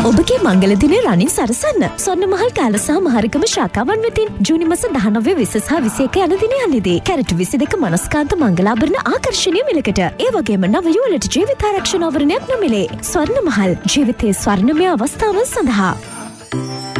ඔබගේ මංගල දිනය රනින් සරසන්න. ස්වර්ණමහල් කෑල්ල සහ මහරගම ශාඛාවන් වෙතින් ජූනි මාස 19, 20 සහ 21 යන දිනයන්හිදී කැරට් 22 මනස්කාන්ත මංගලාභරණ ආකර්ෂණීය මිලකට. ඒ වගේම නව යුවලට ජීවිත ආරක්ෂණ ආවරණයක් නොමිලේ. ස්වර්ණමහල් ජීවිතයේ ස්වර්ණමය අවස්ථාවන් සඳහා